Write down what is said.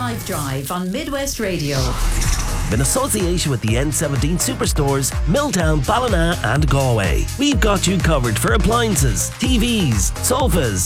Live Drive on Midwest Radio. In association with the N17 Superstores, Milltown, Ballina and Galway. We've got you covered for appliances, TVs, sofas,